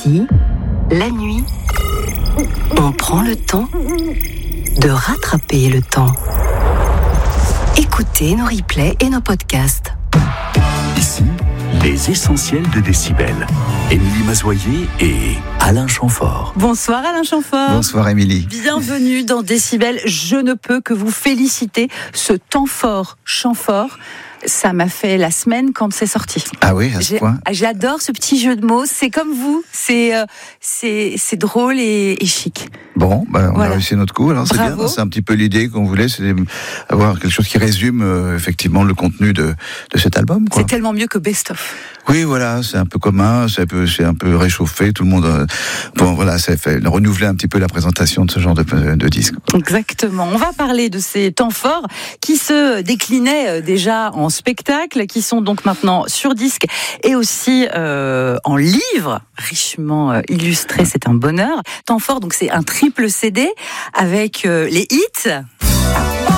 Ici, la nuit, on prend le temps de rattraper le temps. Écoutez nos replays et nos podcasts. Ici, les essentiels de Décibel. Émilie Mazoyer et Alain Chamfort. Bonsoir Alain Chamfort. Bonsoir Émilie. Bienvenue dans Décibel. Je ne peux que vous féliciter. Ce temps fort, chant fort, ça m'a fait la semaine quand c'est sorti. Ah oui, à ce point. J'adore ce petit jeu de mots. C'est comme vous. C'est drôle et chic. Bon, on a réussi notre coup. Alors c'est Bravo. bien. C'est un petit peu l'idée qu'on voulait, c'est d'avoir quelque chose qui résume effectivement le contenu de cet album, quoi. C'est tellement mieux que Best of. Oui, voilà, c'est un peu commun, c'est un peu réchauffé. Tout le monde, ça fait renouveler un petit peu la présentation de ce genre de disque. Exactement. On va parler de ces temps forts qui se déclinaient déjà en spectacle, qui sont donc maintenant sur disque et aussi en livre, richement illustré. C'est un bonheur. Temps fort, donc c'est un triple CD avec les hits